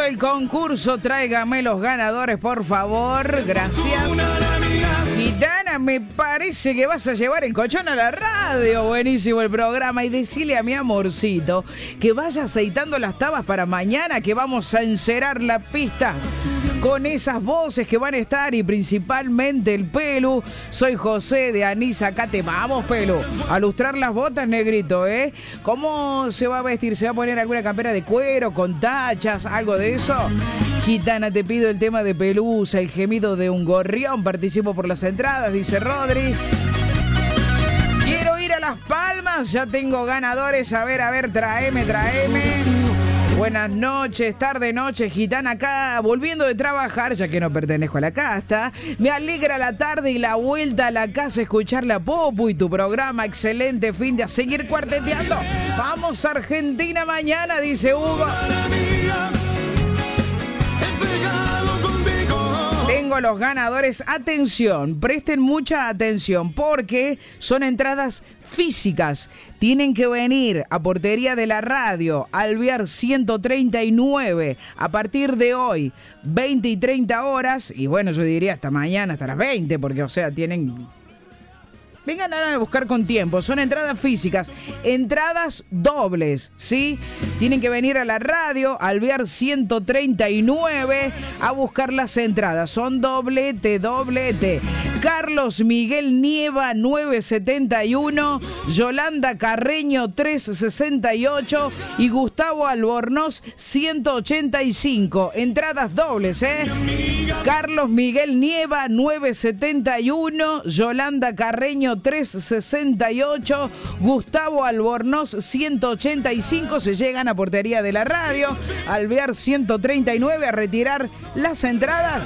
el concurso. Tráigame los ganadores, por favor. Gracias. Gitana, me parece que vas a llevar el colchón a la radio. Buenísimo el programa. Y decile a mi amorcito que vaya aceitando las tabas para mañana, que vamos a encerar la pista con esas voces que van a estar, y principalmente el Pelu. Soy José de Anís, acá te vamos, Pelu. A lustrar las botas, negrito, ¿eh? ¿Cómo se va a vestir? ¿Se va a poner alguna campera de cuero, con tachas, algo de eso? Gitana, te pido el tema de Pelusa, el gemido de un gorrión. Participo por las entradas, dice Rodri. Quiero ir a Las Palmas, ya tengo ganadores. A ver, tráeme. Buenas noches, tarde, noche, Gitana, acá volviendo de trabajar, ya que no pertenezco a la casta. Me alegra la tarde y la vuelta a la casa, escuchar la Popu y tu programa. Excelente fin de a seguir cuarteteando. Vamos Argentina mañana, dice Hugo. Tengo los ganadores. Atención, presten mucha atención porque son entradas físicas. Tienen que venir a Portería de la Radio, Alvear 139, a partir de hoy, 20 y 30 horas. Y bueno, yo diría hasta mañana, hasta las 20, porque, o sea, tienen... Vengan a buscar con tiempo. Son entradas físicas, entradas dobles, ¿sí? Tienen que venir a la radio, Alvear 139, a buscar las entradas. Son doblete. Carlos Miguel Nieva 971, Yolanda Carreño 368 y Gustavo Albornoz 185. Entradas dobles, ¿eh? Carlos Miguel Nieva 971, Yolanda Carreño 368, Gustavo Albornoz 185. Se llegan a Portería de la Radio, Alvear 139, a retirar las entradas,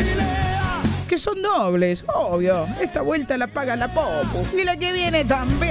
que son dobles, obvio. Esta vuelta la paga la Popu y la que viene también.